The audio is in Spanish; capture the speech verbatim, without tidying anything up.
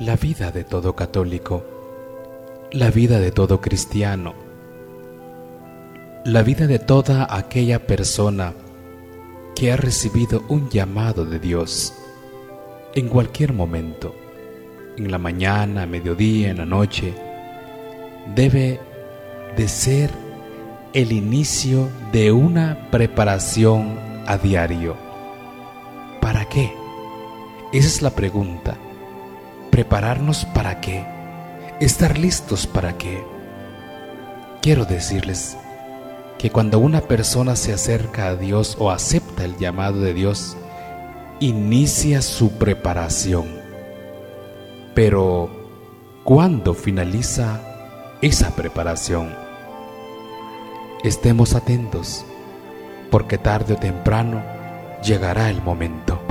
la vida de todo católico, la vida de todo cristiano, la vida de toda aquella persona que ha recibido un llamado de Dios en cualquier momento, en la mañana, a mediodía, en la noche, debe de ser el inicio de una preparación a diario. ¿Para qué? Esa es la pregunta. ¿Prepararnos para qué? ¿Estar listos para qué? Quiero decirles que cuando una persona se acerca a Dios o acepta el llamado de Dios, inicia su preparación. Pero, ¿cuándo finaliza esa preparación? Estemos atentos, porque tarde o temprano llegará el momento.